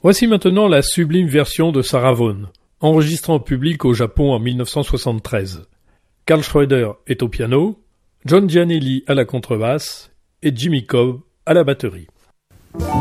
Voici maintenant la sublime version de Sarah Vaughan, enregistrée en public au Japon en 1973. Carl Schroeder est au piano, John Gianelli à la contrebasse et Jimmy Cobb à la batterie.